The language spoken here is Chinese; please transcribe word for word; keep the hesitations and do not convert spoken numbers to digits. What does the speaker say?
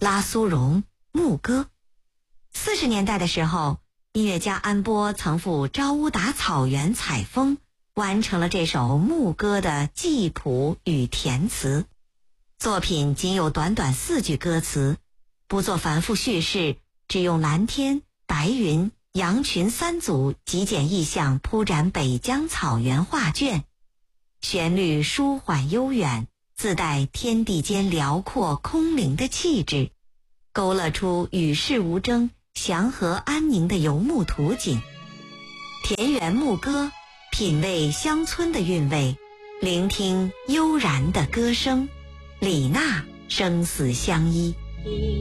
拉苏荣牧歌。四十年代的时候，音乐家安波曾赴昭乌达草原采风，完成了这首牧歌的记谱与填词。作品仅有短短四句歌词，不做繁复叙事，只用蓝天、白云、羊群三组极简意象铺展北疆草原画卷，旋律舒缓悠远，自带天地间辽阔空灵的气质，勾勒出与世无争、祥和安宁的游牧图景。田园牧歌，品味乡村的韵味，聆听悠然的歌声。李娜生死相依。